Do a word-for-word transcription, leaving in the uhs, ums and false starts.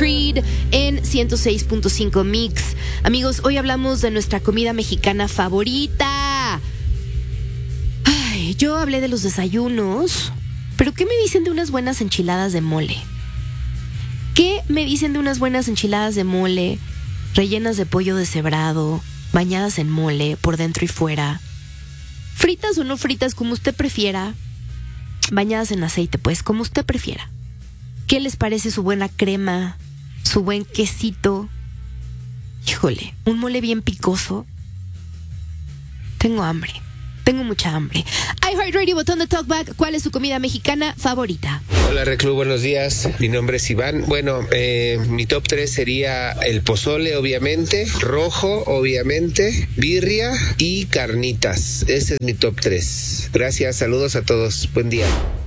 Creed en ciento seis punto cinco Mix. Amigos, hoy hablamos de nuestra comida mexicana favorita. Ay, yo hablé de los desayunos, pero ¿qué me dicen de unas buenas enchiladas de mole? ¿Qué me dicen de unas buenas enchiladas de mole, rellenas de pollo deshebrado, bañadas en mole por dentro y fuera? Fritas o no fritas, como usted prefiera. Bañadas en aceite, pues, como usted prefiera. ¿Qué les parece su buena crema, su buen quesito? Híjole, un mole bien picoso. Tengo hambre, tengo mucha hambre. iHeartRadio, botón de talkback. ¿Cuál es su comida mexicana favorita? Hola Reclu, buenos días. Mi nombre es Iván. Bueno, eh, mi top tres sería el pozole, obviamente, rojo, obviamente, birria y carnitas. Ese es mi top tres. Gracias, saludos a todos. Buen día.